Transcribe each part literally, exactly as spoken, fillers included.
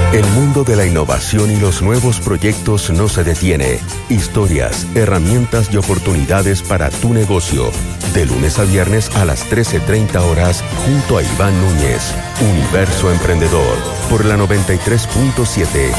El mundo de la innovación y los nuevos proyectos no se detiene. Historias, herramientas y oportunidades para tu negocio. De lunes a viernes a las trece treinta horas junto a Iván Núñez. Universo Emprendedor por la noventa y tres punto siete.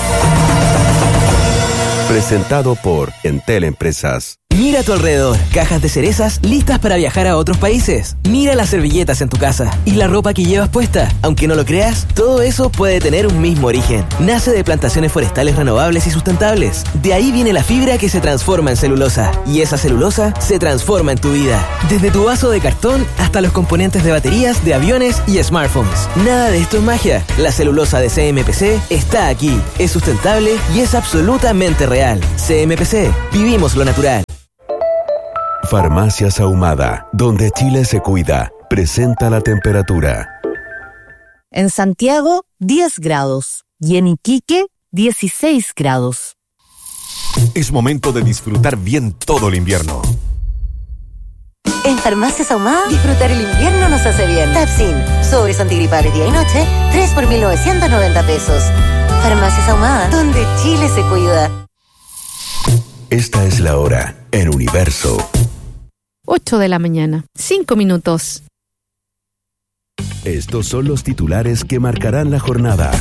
Presentado por Entel Empresas. Mira a tu alrededor, cajas de cerezas listas para viajar a otros países. Mira las servilletas en tu casa y la ropa que llevas puesta. Aunque no lo creas, todo eso puede tener un mismo origen. Nace de plantaciones forestales renovables y sustentables. De ahí viene la fibra que se transforma en celulosa. Y esa celulosa se transforma en tu vida. Desde tu vaso de cartón hasta los componentes de baterías, de aviones y smartphones. Nada de esto es magia. La celulosa de C M P C está aquí. Es sustentable y es absolutamente real. C M P C. Vivimos lo natural. Farmacias Ahumada, donde Chile se cuida, presenta la temperatura. En Santiago, diez grados. Y en Iquique, dieciséis grados. Es momento de disfrutar bien todo el invierno. En Farmacias Ahumada, disfrutar el invierno nos hace bien. Tapsin, sobres antigripales día y noche, tres por mil novecientos noventa pesos. Farmacias Ahumada, donde Chile se cuida. Esta es la hora en Universo. ocho de la mañana, cinco minutos. Estos son los titulares que marcarán la jornada.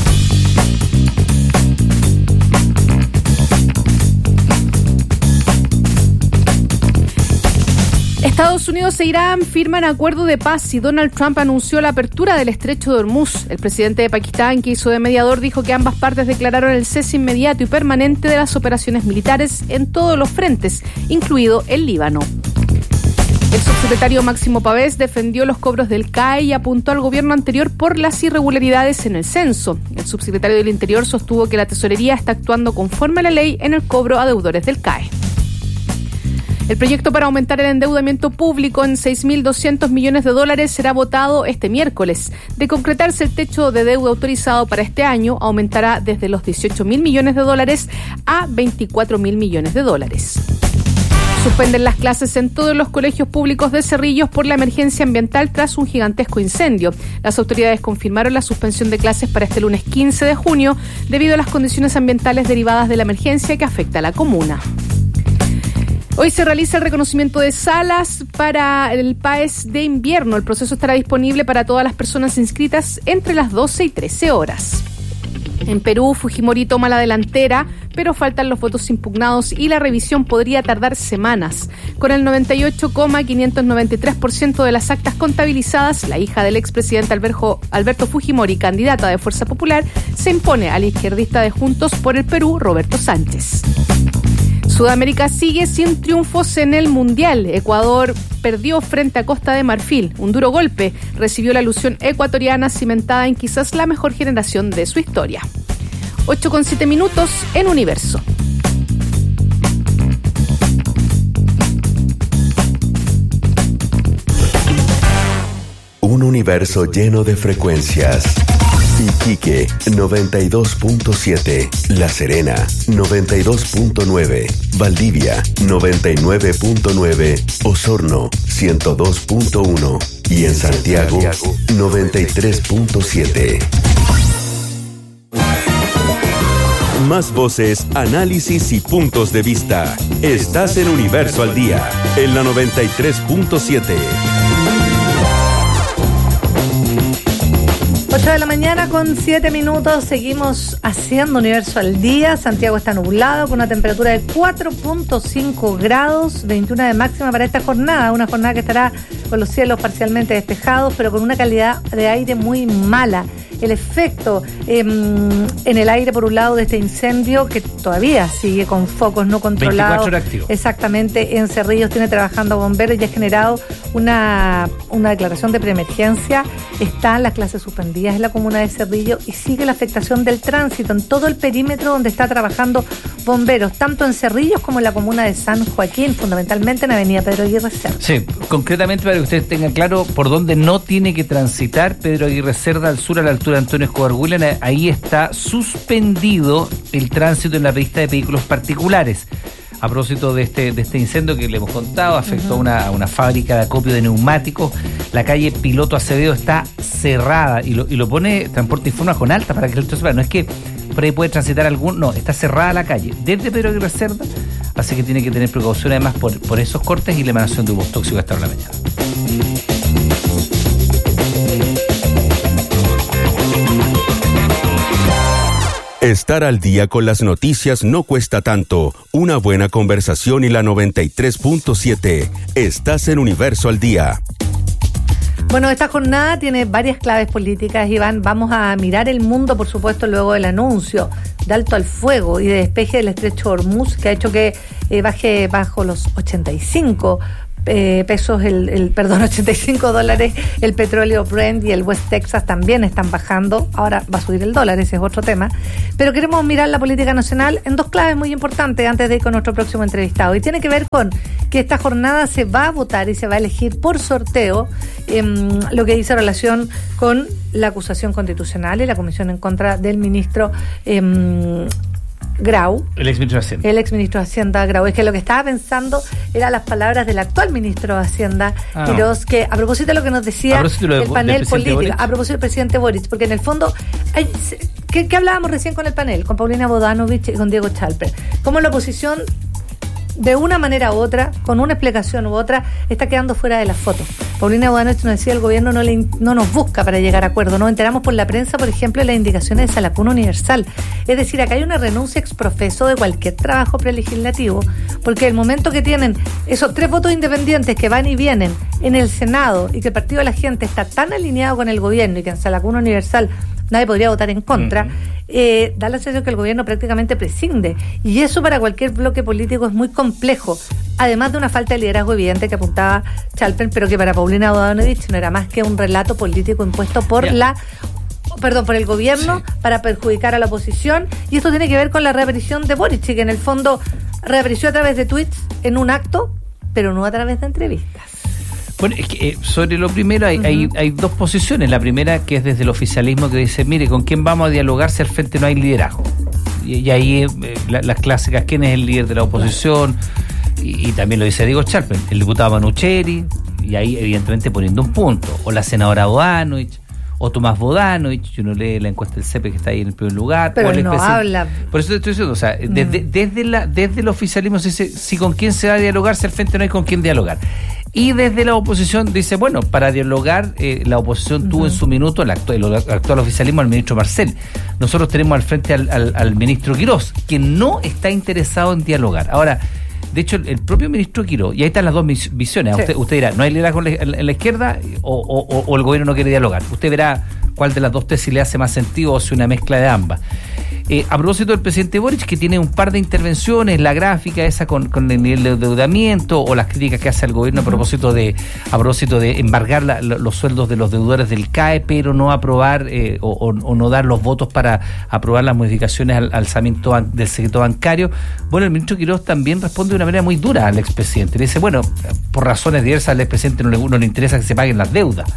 Estados Unidos e Irán firman acuerdo de paz y Donald Trump anunció la apertura del estrecho de Hormuz. El presidente de Pakistán, que hizo de mediador, dijo que ambas partes declararon el cese inmediato y permanente de las operaciones militares en todos los frentes, incluido el Líbano. El subsecretario Máximo Pavés defendió los cobros del C A E y apuntó al gobierno anterior por las irregularidades en el censo. El subsecretario del Interior sostuvo que la tesorería está actuando conforme a la ley en el cobro a deudores del C A E. El proyecto para aumentar el endeudamiento público en seis mil doscientos millones de dólares será votado este miércoles. De concretarse el techo de deuda autorizado para este año, aumentará desde los dieciocho mil millones de dólares a veinticuatro mil millones de dólares. Suspenden las clases en todos los colegios públicos de Cerrillos por la emergencia ambiental tras un gigantesco incendio. Las autoridades confirmaron la suspensión de clases para este lunes quince de junio debido a las condiciones ambientales derivadas de la emergencia que afecta a la comuna. Hoy se realiza el reconocimiento de salas para el PAES de invierno. El proceso estará disponible para todas las personas inscritas entre las doce y trece horas. En Perú, Fujimori toma la delantera, pero faltan los votos impugnados y la revisión podría tardar semanas. Con el noventa y ocho coma quinientos noventa y tres por ciento de las actas contabilizadas, la hija del expresidente Alberto, Alberto Fujimori, candidata de Fuerza Popular, se impone al izquierdista de Juntos por el Perú, Roberto Sánchez. Sudamérica sigue sin triunfos en el Mundial. Ecuador perdió frente a Costa de Marfil. Un duro golpe recibió la ilusión ecuatoriana cimentada en quizás la mejor generación de su historia. ocho con siete minutos en Universo. Un universo lleno de frecuencias. Iquique noventa y dos punto siete, La Serena noventa y dos punto nueve, Valdivia noventa y nueve punto nueve, Osorno ciento dos punto uno y en Santiago noventa y tres punto siete. Más voces, análisis y puntos de vista. Estás en Universo al Día, en la noventa y tres punto siete. ocho de la mañana con siete minutos, seguimos haciendo Universo al Día. Santiago está nublado con una temperatura de cuatro punto cinco grados, veintiuno de máxima para esta jornada, una jornada que estará con los cielos parcialmente despejados, pero con una calidad de aire muy mala. El efecto eh, en el aire, por un lado, de este incendio que todavía sigue con focos no controlados. Exactamente, en Cerrillos tiene trabajando bomberos y ha generado una, una declaración de preemergencia. Están las clases suspendidas en la comuna de Cerrillos y sigue la afectación del tránsito en todo el perímetro donde está trabajando bomberos, tanto en Cerrillos como en la comuna de San Joaquín, fundamentalmente en Avenida Pedro Aguirre Cerda. Sí, concretamente para que ustedes tengan claro por dónde no tiene que transitar Pedro Aguirre Cerda al sur, a la altura de Antonio Escobar Williams, ahí está suspendido el tránsito en la pista de vehículos particulares. a propósito de este de este incendio que le hemos contado, afectó uh-huh. a, una, a una fábrica de acopio de neumáticos. La calle Piloto Acevedo está cerrada y lo, y lo pone Transporte Informa con alta para que el otro sepa. No es que por ahí puede transitar algún, no, está cerrada la calle desde Pedro Aguirre Cerda, así que tiene que tener precaución además por, por esos cortes y la emanación de humos tóxicos hasta la mañana. Estar al día con las noticias no cuesta tanto. Una buena conversación y la noventa y tres punto siete. Estás en Universo al Día. Bueno, esta jornada tiene varias claves políticas, Iván. Vamos a mirar el mundo, por supuesto, luego del anuncio de alto al fuego y de despeje del estrecho Hormuz, que ha hecho que eh, baje bajo los ochenta y cinco Eh, pesos, el, el perdón, ochenta y cinco dólares el petróleo Brent, y el West Texas también están bajando. Ahora va a subir el dólar, ese es otro tema. Pero queremos mirar la política nacional en dos claves muy importantes antes de ir con nuestro próximo entrevistado. Y tiene que ver con que esta jornada se va a votar y se va a elegir por sorteo, eh, lo que dice relación con la acusación constitucional y la comisión en contra del ministro eh, Grau, el exministro de Hacienda. El exministro de Hacienda, Grau. Es que lo que estaba pensando eran las palabras del actual ministro de Hacienda, ah. Quirós, que a propósito de lo que nos decía de, el panel político, Boric. a propósito del presidente Boric, porque en el fondo, hay, ¿qué, ¿qué hablábamos recién con el panel? Con Paulina Bodanovich y con Diego Chalper. Cómo la oposición, de una manera u otra, con una explicación u otra, está quedando fuera de las fotos. Paulina Bodanovich nos decía, el gobierno no, le, no nos busca para llegar a acuerdo. Nos enteramos por la prensa, por ejemplo, de las indicaciones de Salacún Universal. Es decir, acá hay una renuncia exprofeso de cualquier trabajo prelegislativo, porque el momento que tienen esos tres votos independientes que van y vienen en el Senado y que el Partido de la Gente está tan alineado con el gobierno y que en Salacún Universal nadie podría votar en contra, uh-huh. eh, da la sensación que el gobierno prácticamente prescinde, y eso para cualquier bloque político es muy complejo, además de una falta de liderazgo evidente que apuntaba Chalper, pero que para Paulina Bodanovich no era más que un relato político impuesto por yeah. la perdón, por el gobierno sí. para perjudicar a la oposición, y esto tiene que ver con la reaparición de Boric, que en el fondo reapareció a través de tweets en un acto, pero no a través de entrevistas. Bueno, es que eh, sobre lo primero hay, uh-huh. hay hay dos posiciones. La primera, que es desde el oficialismo, que dice, mire, ¿con quién vamos a dialogar si al frente no hay liderazgo? Y, y ahí eh, la, las clásicas, ¿quién es el líder de la oposición? Y, y también lo dice Diego Chalper, el diputado Manucheri, y ahí evidentemente poniendo un punto. O la senadora Bodanovich, o Tomás Bodanovich, uno lee la encuesta del C E P que está ahí en el primer lugar. Pero o el no habla. Por eso te estoy diciendo, o sea, mm. desde, desde, la, desde el oficialismo se dice, si con quién se va a dialogar, si al frente no hay con quién dialogar. Y desde la oposición dice, bueno, para dialogar, eh, la oposición uh-huh. tuvo en su minuto el actual, el actual oficialismo al ministro Marcel. Nosotros tenemos al frente al, al, al ministro Quirós, que no está interesado en dialogar. Ahora, de hecho, el, el propio ministro Quirós, y ahí están las dos visiones. Sí. Usted, usted dirá, ¿no hay liderazgo en la, en la izquierda o, o, o el gobierno no quiere dialogar? Usted verá cuál de las dos tesis le hace más sentido o si una mezcla de ambas. Eh, a propósito del presidente Boric, que tiene un par de intervenciones, la gráfica esa con, con el nivel de endeudamiento o las críticas que hace al gobierno a propósito de a propósito de embargar la, los sueldos de los deudores del C A E, pero no aprobar eh, o, o, o no dar los votos para aprobar las modificaciones al alzamiento ban- del secreto bancario. Bueno, el ministro Quirós también responde de una manera muy dura al expresidente. Le dice, bueno, por razones diversas al expresidente no le, no le interesa que se paguen las deudas.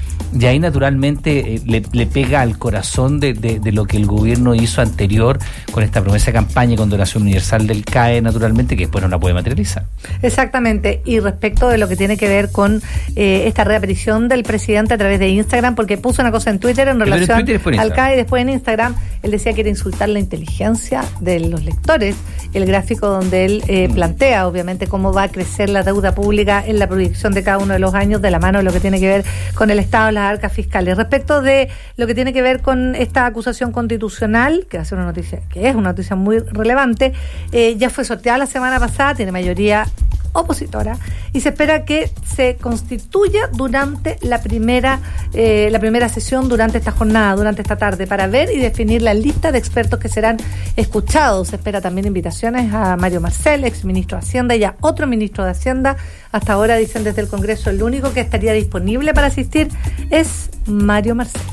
Y ahí naturalmente eh, le, le pega al corazón de, de, de lo que el gobierno hizo anterior con esta promesa de campaña y condonación universal del C A E, naturalmente, que después no la puede materializar. Exactamente. Y respecto de lo que tiene que ver con eh, esta reaparición del presidente a través de Instagram, porque puso una cosa en Twitter en relación en Twitter al C A E y después en Instagram, él decía que era insultar la inteligencia de los lectores, el gráfico donde él eh, mm. plantea, obviamente, cómo va a crecer la deuda pública en la proyección de cada uno de los años de la mano de lo que tiene que ver con el Estado de las arcas fiscales. Respecto de lo que tiene que ver con esta acusación constitucional, que va a ser una noticia, que es una noticia muy relevante, eh, ya fue sorteada la semana pasada, tiene mayoría opositora y se espera que se constituya durante la primera eh, la primera sesión durante esta jornada, durante esta tarde, para ver y definir la lista de expertos que serán escuchados. Se espera también invitaciones a Mario Marcel, ex ministro de Hacienda, y a otro ministro de Hacienda. Hasta ahora dicen desde el Congreso el único que estaría disponible para asistir es Mario Marcel.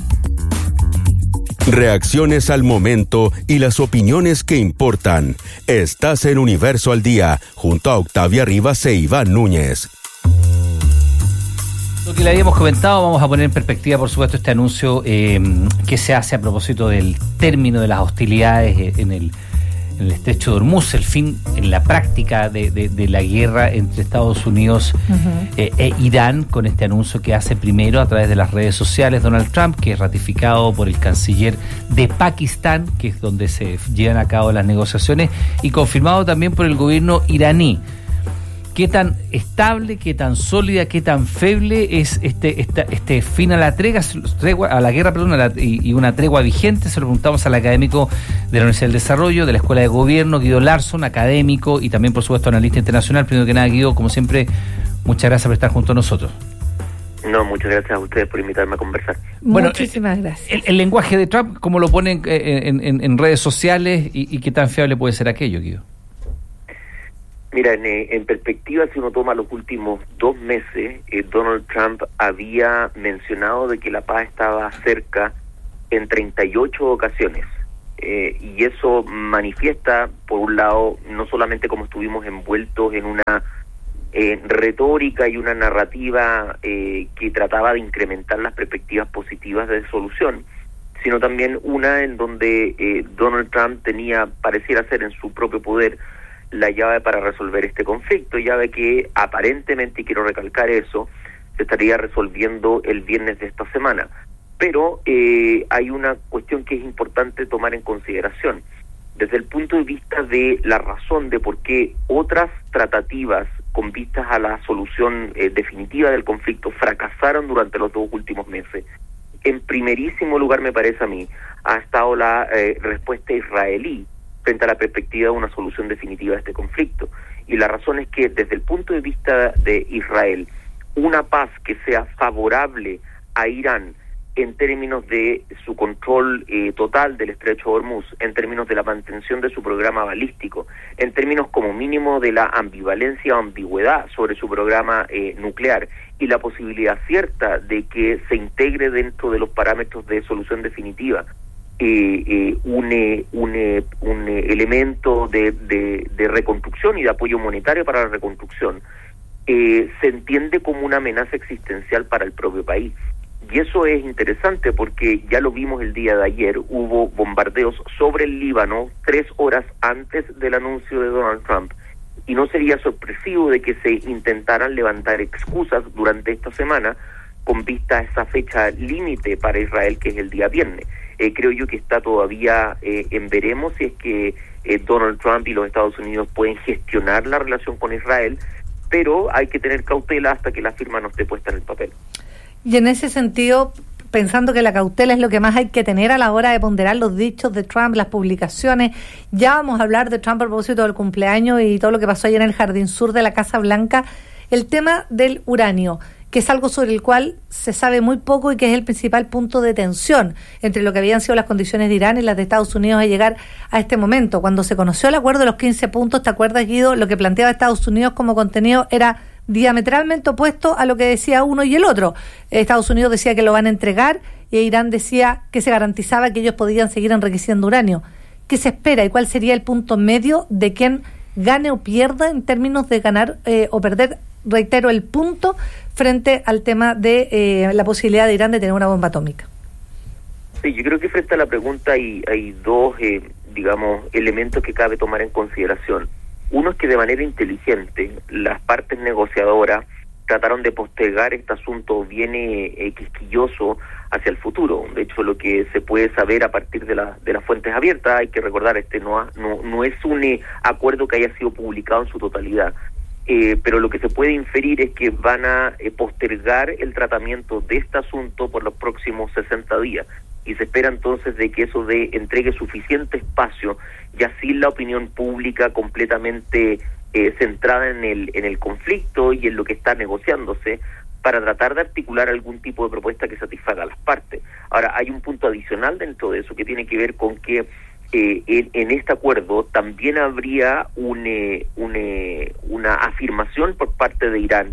Reacciones al momento y las opiniones que importan. Estás en Universo al Día, junto a Octavia Rivas e Iván Núñez. Lo que le habíamos comentado, vamos a poner en perspectiva, por supuesto, este anuncio eh, que se hace a propósito del término de las hostilidades en el en el estrecho de Hormuz, el fin en la práctica de, de, de la guerra entre Estados Unidos uh-huh. eh, e Irán, con este anuncio que hace primero a través de las redes sociales Donald Trump, que es ratificado por el canciller de Pakistán, que es donde se llevan a cabo las negociaciones, y confirmado también por el gobierno iraní. ¿Qué tan estable, qué tan sólida, qué tan feble es este esta, este fin a la tregua, tregua a la guerra, perdón, a la, y, y una tregua vigente? Se lo preguntamos al académico de la Universidad del Desarrollo, de la Escuela de Gobierno, Guido Larson, académico y también, por supuesto, analista internacional. Primero que nada, Guido, como siempre, muchas gracias por estar junto a nosotros. No, muchas gracias a ustedes por invitarme a conversar. Bueno, muchísimas gracias. El, el lenguaje de Trump, ¿cómo lo ponen en, en, en redes sociales y, y qué tan fiable puede ser aquello, Guido? Mira, en, en perspectiva, si uno toma los últimos dos meses, eh, Donald Trump había mencionado de que la paz estaba cerca en treinta y ocho ocasiones. Eh, y eso manifiesta, por un lado, no solamente como estuvimos envueltos en una eh, retórica y una narrativa eh, que trataba de incrementar las perspectivas positivas de solución, sino también una en donde eh, Donald Trump tenía, pareciera ser en su propio poder, la llave para resolver este conflicto, llave que aparentemente, y quiero recalcar eso, se estaría resolviendo el viernes de esta semana. Pero eh, hay una cuestión que es importante tomar en consideración. Desde el punto de vista de la razón de por qué otras tratativas con vistas a la solución eh, definitiva del conflicto fracasaron durante los dos últimos meses, en primerísimo lugar, me parece a mí, ha estado la eh, respuesta israelí frente a la perspectiva de una solución definitiva de este conflicto. Y la razón es que desde el punto de vista de Israel, una paz que sea favorable a Irán en términos de su control eh, total del estrecho de Hormuz, en términos de la mantención de su programa balístico, en términos como mínimo de la ambivalencia o ambigüedad sobre su programa eh, nuclear y la posibilidad cierta de que se integre dentro de los parámetros de solución definitiva Eh, eh, un, un, un elemento de, de, de reconstrucción y de apoyo monetario para la reconstrucción, eh, se entiende como una amenaza existencial para el propio país. Y eso es interesante porque ya lo vimos el día de ayer, hubo bombardeos sobre el Líbano tres horas antes del anuncio de Donald Trump, y no sería sorpresivo de que se intentaran levantar excusas durante esta semana con vista a esa fecha límite para Israel, que es el día viernes. Eh, creo yo que está todavía eh, en veremos si es que eh, Donald Trump y los Estados Unidos pueden gestionar la relación con Israel, pero hay que tener cautela hasta que la firma no esté puesta en el papel. Y en ese sentido, pensando que la cautela es lo que más hay que tener a la hora de ponderar los dichos de Trump, las publicaciones, ya vamos a hablar de Trump a propósito del cumpleaños y todo lo que pasó ayer en el Jardín Sur de la Casa Blanca, el tema del uranio, que es algo sobre el cual se sabe muy poco y que es el principal punto de tensión entre lo que habían sido las condiciones de Irán y las de Estados Unidos a llegar a este momento. Cuando se conoció el acuerdo de los quince puntos, ¿te acuerdas, Guido? Lo que planteaba Estados Unidos como contenido era diametralmente opuesto a lo que decía uno y el otro. Estados Unidos decía que lo van a entregar y Irán decía que se garantizaba que ellos podían seguir enriqueciendo uranio. ¿Qué se espera y cuál sería el punto medio de quién gane o pierda en términos de ganar eh, o perder, reitero, el punto frente al tema de eh, la posibilidad de Irán de tener una bomba atómica? Sí, yo creo que frente a la pregunta hay, hay dos, eh, digamos, elementos que cabe tomar en consideración. Uno es que de manera inteligente las partes negociadoras trataron de postergar este asunto bien eh, quisquilloso hacia el futuro. De hecho, lo que se puede saber a partir de, la, de las fuentes abiertas, hay que recordar, este no, ha, no, no es un eh, acuerdo que haya sido publicado en su totalidad. Eh, pero lo que se puede inferir es que van a eh, postergar el tratamiento de este asunto por los próximos sesenta días, y se espera entonces de que eso de entregue suficiente espacio, ya sin la opinión pública completamente eh, centrada en el en el conflicto y en lo que está negociándose, para tratar de articular algún tipo de propuesta que satisfaga a las partes. Ahora, hay un punto adicional dentro de eso que tiene que ver con que Eh, en, en este acuerdo también habría un, eh, un, eh, una afirmación por parte de Irán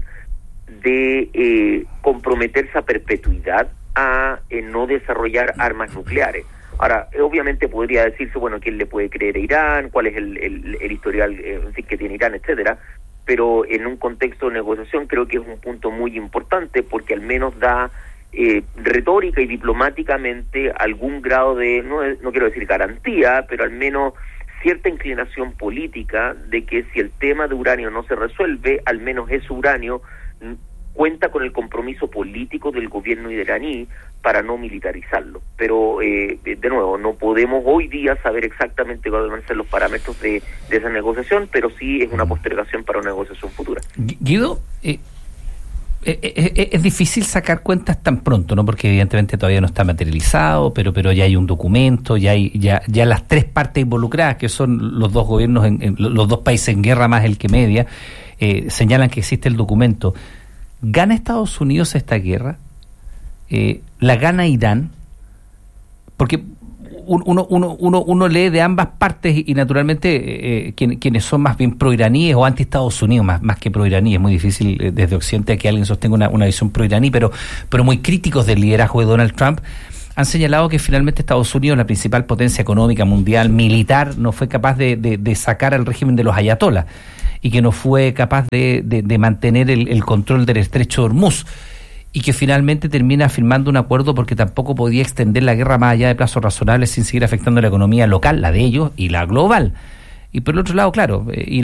de eh, comprometerse a perpetuidad a eh, no desarrollar armas nucleares. Ahora, eh, obviamente podría decirse, bueno, ¿quién le puede creer a Irán? ¿Cuál es el, el, el historial eh, en fin, que tiene Irán, etcétera? Pero en un contexto de negociación creo que es un punto muy importante porque al menos da Eh, retórica y diplomáticamente algún grado de, no, no quiero decir garantía, pero al menos cierta inclinación política de que si el tema de uranio no se resuelve, al menos ese uranio cuenta con el compromiso político del gobierno iraní para no militarizarlo. Pero, eh, de nuevo, no podemos hoy día saber exactamente cuáles van a ser los parámetros de, de esa negociación, pero sí es una postergación para una negociación futura. Guido, eh, eh, eh, es difícil sacar cuentas tan pronto, ¿no? Porque evidentemente todavía no está materializado, pero pero ya hay un documento, ya hay ya ya las tres partes involucradas, que son los dos gobiernos, en, en, los dos países en guerra más el que media, eh, señalan que existe el documento. ¿Gana Estados Unidos esta guerra? Eh, ¿La gana Irán? Porque uno, uno, uno, uno lee de ambas partes y, y naturalmente eh, quien, quienes son más bien pro-iraníes o anti-Estados Unidos, más, más que pro-iraníes. Es muy difícil eh, desde Occidente que alguien sostenga una, una visión pro-iraní, pero, pero muy críticos del liderazgo de Donald Trump. Han señalado que finalmente Estados Unidos, la principal potencia económica mundial, militar, no fue capaz de, de, de sacar al régimen de los ayatolás y que no fue capaz de, de, de mantener el, el control del estrecho de Hormuz, y que finalmente termina firmando un acuerdo porque tampoco podía extender la guerra más allá de plazos razonables sin seguir afectando la economía local, la de ellos y la global. Y por el otro lado, claro, Irán